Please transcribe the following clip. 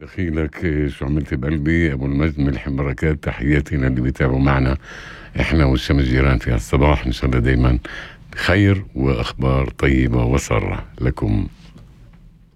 دخيلك شو عملت بقلبي. أبو المجد ملحم بركات، تحياتنا اللي بيتابعوا معنا إحنا والشمس جيران في هالصباح. إن شاء الله دايما بخير وأخبار طيبة وسارة لكم.